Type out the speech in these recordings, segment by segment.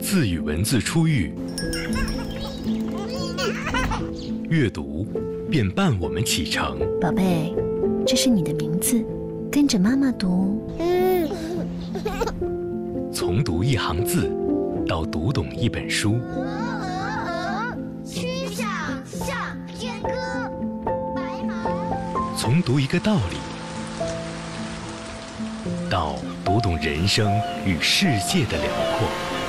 字与文字初遇，阅读便伴我们启程。 宝贝，这是你的名字，跟着妈妈读。 从读一行字，到读懂一本书。 曲项向天歌，白马。 从读一个道理，到读懂人生与世界的辽阔。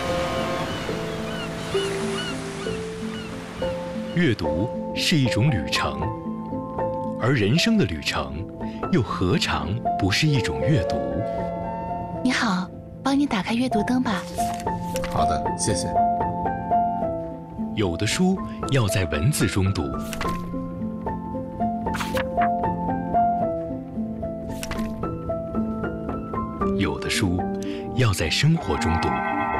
阅读是一种旅程，而人生的旅程又何尝不是一种阅读？ 你好，帮你打开阅读灯吧。 好的，谢谢。 有的书要在文字中读，有的书要在生活中读。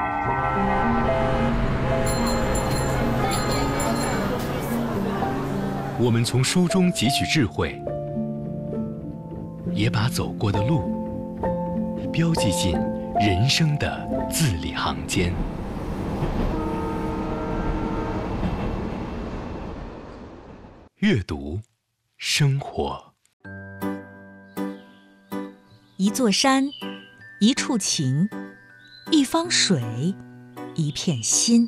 我们从书中汲取智慧，也把走过的路标记进人生的字里行间。阅读，生活。 一座山，一处情，一方水，一片心。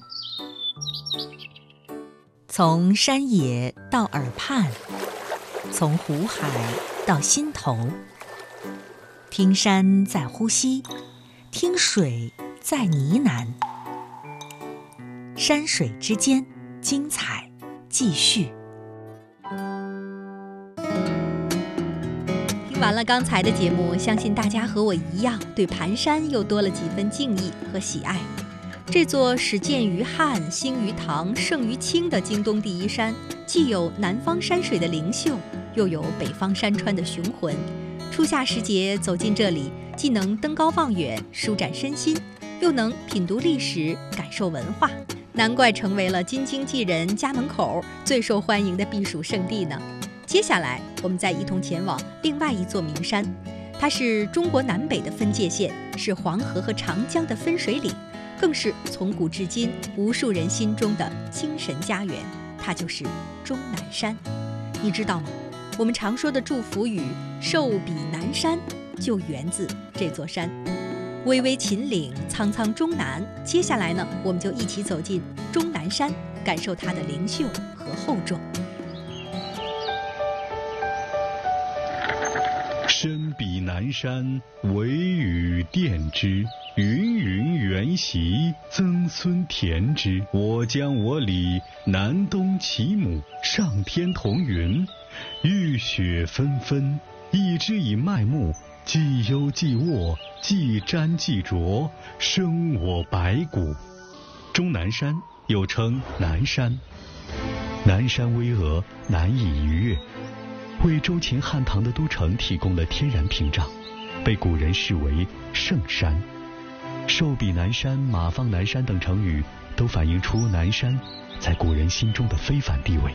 从山野到耳畔，从湖海到心头。听山在呼吸，听水在呢喃。山水之间，精彩继续。 听完了刚才的节目，相信大家和我一样，对盘山又多了几分敬意和喜爱。这座始建于汉、兴于唐、盛于清的京东第一山，既有南方山水的灵秀，又有北方山川的雄浑。初夏时节走进这里，既能登高望远，舒展身心，又能品读历史，感受文化，难怪成为了京津冀人家门口最受欢迎的避暑胜地呢。接下来，我们再一同前往另外一座名山，它是中国南北的分界线，是黄河和长江的分水岭，更是从古至今无数人心中的精神家园，它就是终南山。你知道吗？我们常说的祝福语“寿比南山”就源自这座山。巍巍秦岭，苍苍终南。接下来呢，我们就一起走进终南山，感受它的灵秀和厚重。 身比南山，惟与殿之。芸芸原习，曾孙田之。我将我里，南东齐母，上天同云。雨雪纷纷，一枝以麦木，既幽既卧，既沾既浊，生我白骨。终南山又称南山，南山巍峨，难以逾越，为周秦汉唐的都城提供了天然屏障，被古人视为圣山。寿比南山、马放南山等成语都反映出南山在古人心中的非凡地位。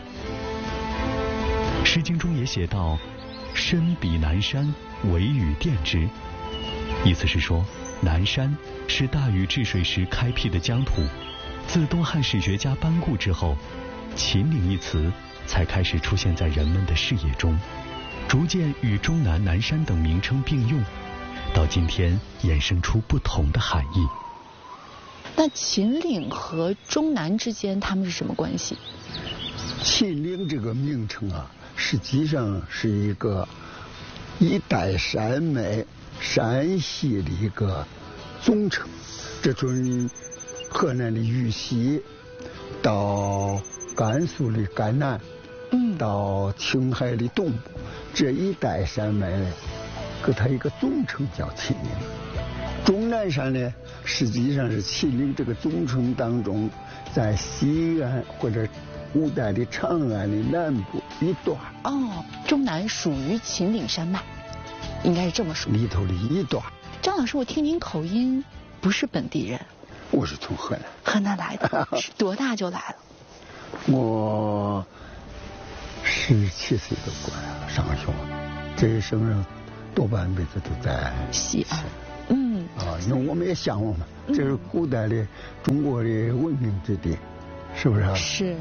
诗经中也写道：身比南山，惟与殿之。意思是说，南山是大禹治水时开辟的疆土，自东汉史学家班固之后，秦岭一词才开始出现在人们的视野中，逐渐与终南、南山等名称并用，到今天衍生出不同的含义。 那秦岭和终南之间，他们是什么关系？ 秦岭这个名称啊，实际上是一个一代山脉山系的一个总称。这从河南的豫西到甘肃的甘南，到青海的东部，这一带山脉呢，给它一个总称叫秦岭。终南山呢，实际上是秦岭这个总称当中，在西安或者古代的长安的南部一段。 哦，终南属于秦岭山脉，应该是这么说。 里头的一段。 张老师，我听您口音不是本地人。 我是从河南。 河南来的，是多大就来了？ 我17岁就过来了，上学。这一生人多半辈子都在西安。 啊，因为我们也向往嘛，这是古代的中国的文明之地，是不是啊？ 是。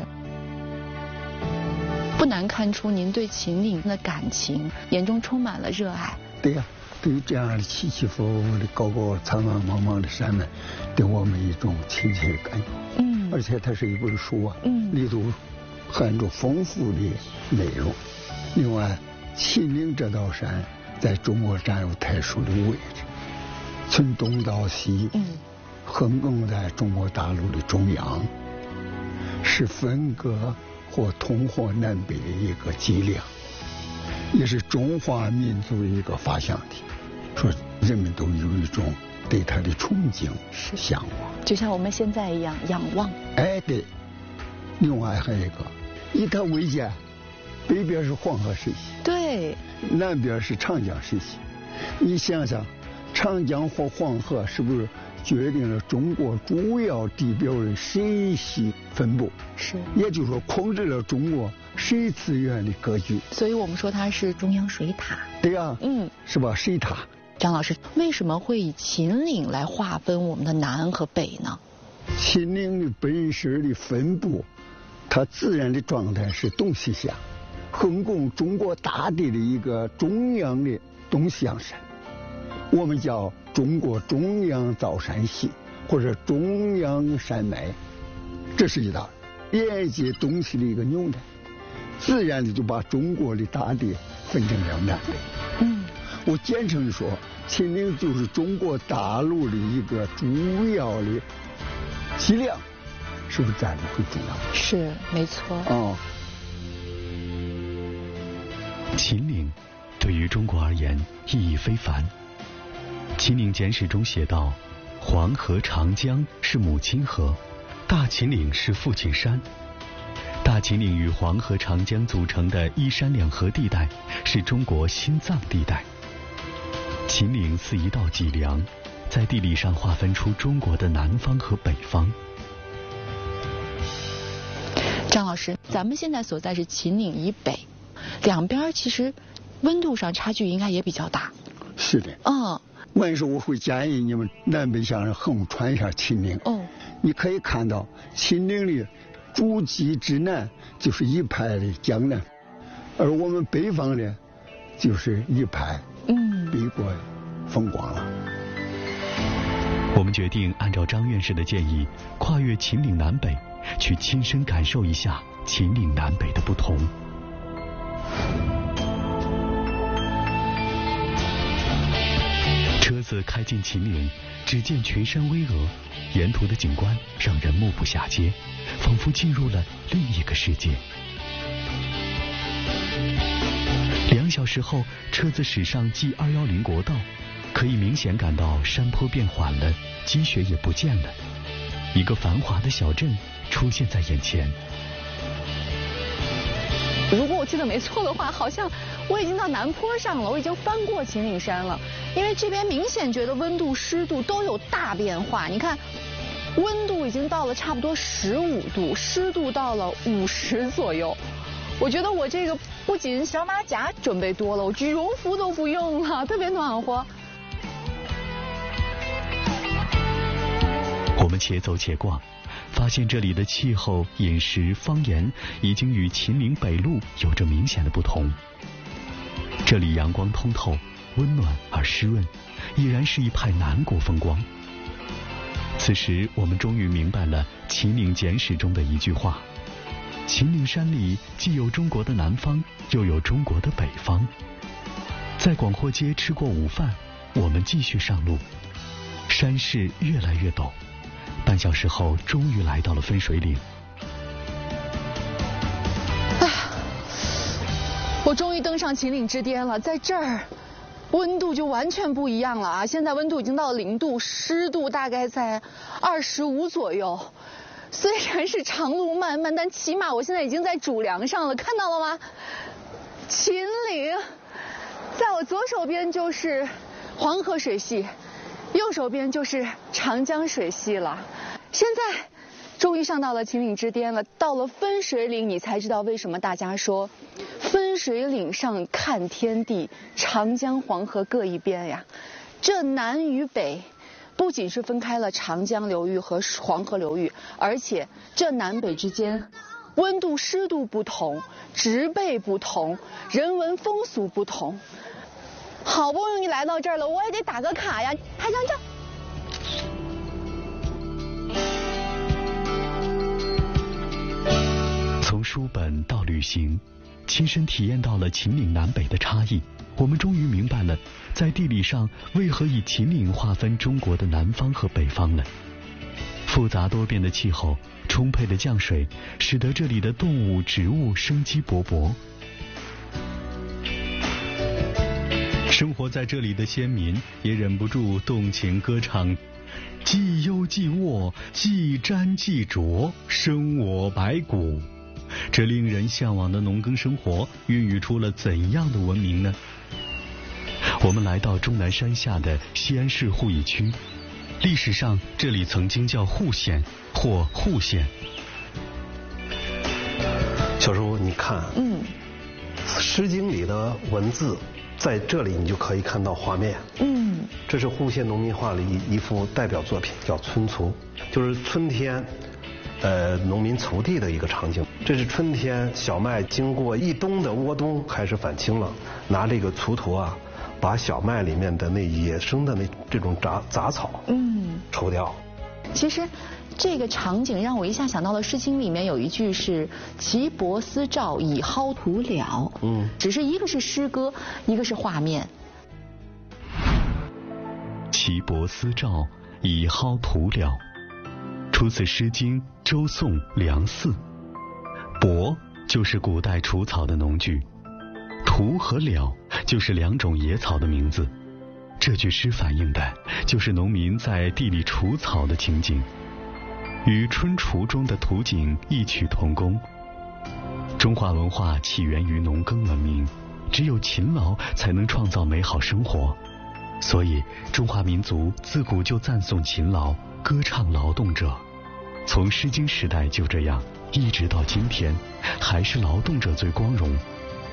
不难看出您对秦岭的感情，眼中充满了热爱。 对呀，对于这样的起起伏伏的高高苍苍茫茫的山脉，给我们一种亲切的感觉。而且它是一本书啊，里头含着丰富的内容。另外，秦岭这道山在中国占有特殊的位置，从东到西，横亘在中国大陆的中央，是分割或统或南北的一个脊梁，也是中华民族的一个发祥地。说人们都有一种对它的憧憬、向往， 就像我们现在一样仰望。 哎，对。另外还有一个，以它为界，北边是黄河水系， 对， 南边是长江水系。你想想，长江或黄河是不是决定了中国主要地表的水系分布？ 是， 也就是说控制了中国水资源的格局。 所以我们说它是中央水塔。 对呀，是吧？水塔。 张老师，为什么会以秦岭来划分我们的南和北呢？ 秦岭的本身的分布，它自然的状态是东西向，横亘中国大地的一个中央的东西向山，我们叫中国中央造山系或者中央山脉，这是一道连接东西的一个纽带，自然的就把中国的大地分成了南北。我简称的说，秦岭就是中国大陆的一个主要的脊梁，是不是占的很重要？ 是，没错。 秦岭对于中国而言意义非凡。秦岭简史中写道：黄河、长江是母亲河，大秦岭是父亲山。大秦岭与黄河、长江组成的一山两河地带是中国心脏地带。秦岭似一道脊梁，在地理上划分出中国的南方和北方。 张老师，咱们现在所在是秦岭以北，两边其实温度上差距应该也比较大。 是的。我说我会建议你们南北向横穿一下秦岭。你可以看到秦岭的主脊之南就是一派的江南，而我们北方呢就是一派北国风光了。 我们决定按照张院士的建议，跨越秦岭南北，去亲身感受一下秦岭南北的不同。车子开进秦岭，只见群山巍峨，沿途的景观让人目不暇接，仿佛进入了另一个世界。2小时后，车子驶上 G210国道，可以明显感到山坡变缓了，积雪也不见了，一个繁华的小镇出现在眼前。 如果我记得没错的话，好像我已经到南坡上了，我已经翻过秦岭山了。因为这边明显觉得温度、湿度都有大变化。你看，温度已经到了差不多15度，湿度到了50左右。我觉得我这个不仅小马甲准备多了，我羽绒服都不用了，特别暖和。 我们且走且逛，发现这里的气候、饮食、方言已经与秦岭北路有着明显的不同。这里阳光通透，温暖而湿润，已然是一派南国风光。此时我们终于明白了秦岭简史中的一句话：秦岭山里既有中国的南方，又有中国的北方。在广货街吃过午饭，我们继续上路。山势越来越陡，半小时后终于来到了分水岭。 我终于登上秦岭之巅了，在这儿温度就完全不一样了啊！现在温度已经到了0度，湿度大概在25左右。虽然是长路漫漫，但起码我现在已经在主梁上了，看到了吗？秦岭，在我左手边就是黄河水系，右手边就是长江水系了。现在终于上到了秦岭之巅了，到了分水岭，你才知道为什么大家说分水岭上看天地，长江黄河各一边呀。这南与北不仅是分开了长江流域和黄河流域，而且这南北之间温度、湿度不同，植被不同，人文风俗不同。好不容易来到这儿了，我也得打个卡呀，拍张照。 从书本到旅行，亲身体验到了秦岭南北的差异，我们终于明白了在地理上为何以秦岭划分中国的南方和北方了。复杂多变的气候，充沛的降水，使得这里的动物、植物生机勃勃。 生活在这里的先民也忍不住动情歌唱：既忧既卧，既沾既啄，生我白骨。这令人向往的农耕生活孕育出了怎样的文明呢？ 我们来到终南山下的西安市鄠邑区，历史上这里曾经叫户县或户县。 小叔，你看，诗经里的文字在这里你就可以看到画面。这是户县农民画里一幅代表作品，叫《春锄》，就是春天农民锄地的一个场景。这是春天小麦经过一冬的窝冬开始返青了，拿这个锄头啊，把小麦里面的那野生的这种杂草抽掉。 其实这个场景让我一下想到了《诗经》里面有一句是“岐伯思赵，以蒿土了”。只是一个是诗歌，一个是画面。 岐伯思赵，以蒿土了，出自《诗经·周颂·梁偃》。伯就是古代除草的农具，土和了就是两种野草的名字。这句诗反映的就是农民在地里除草的情景，与《春锄》中的图景异曲同工。中华文化起源于农耕文明，只有勤劳才能创造美好生活，所以中华民族自古就赞颂勤劳，歌唱劳动者。从《诗经》时代就这样，一直到今天，还是劳动者最光荣。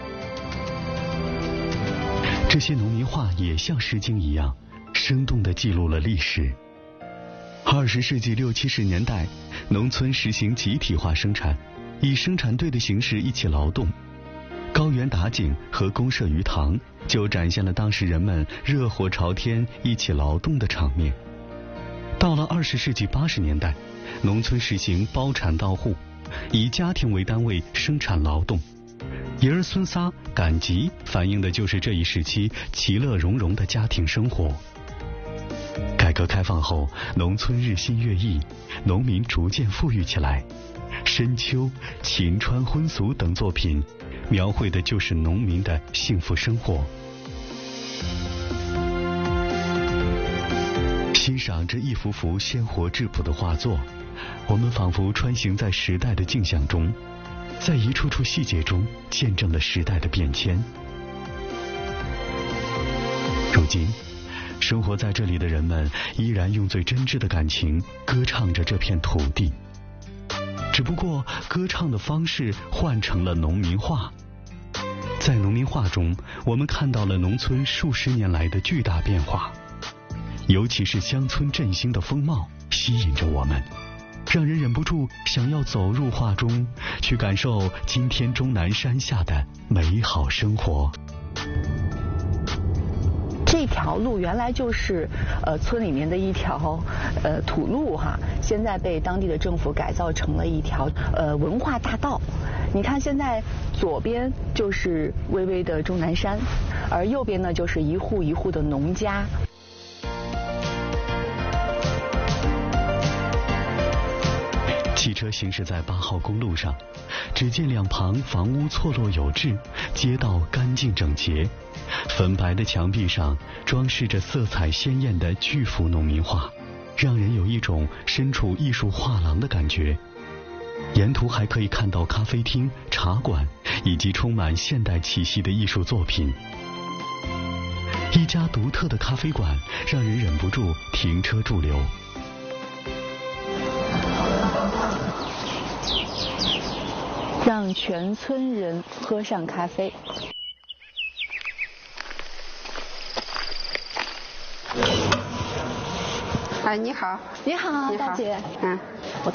这些农民画也像《诗经》一样，生动地记录了历史。20世纪60、70年代，农村实行集体化生产，以生产队的形式一起劳动。高原打井和公社鱼塘就展现了当时人们热火朝天一起劳动的场面。到了20世纪80年代，农村实行包产到户，以家庭为单位生产劳动。爷儿孙仨赶集反映的就是这一时期其乐融融的家庭生活。改革开放后，农村日新月异，农民逐渐富裕起来。深秋、秦川婚俗等作品描绘的就是农民的幸福生活。欣赏这一幅幅鲜活质朴的画作，我们仿佛穿行在时代的镜像中，在一处处细节中见证了时代的变迁。如今，生活在这里的人们依然用最真挚的感情歌唱着这片土地，只不过歌唱的方式换成了农民画。在农民画中，我们看到了农村数十年来的巨大变化，尤其是乡村振兴的风貌吸引着我们，让人忍不住想要走入画中，去感受今天终南山下的美好生活。 这条路原来就是村里面的一条土路哈，现在被当地的政府改造成了一条文化大道。你看现在左边就是巍巍的终南山，而右边呢就是一户一户的农家。 汽车行驶在8号公路上，只见两旁房屋错落有致，街道干净整洁，粉白的墙壁上装饰着色彩鲜艳的巨幅农民画，让人有一种身处艺术画廊的感觉。沿途还可以看到咖啡厅、茶馆以及充满现代气息的艺术作品。一家独特的咖啡馆让人忍不住停车驻留。 让全村人喝上咖啡。 哎，你好。 你好，大姐。 嗯。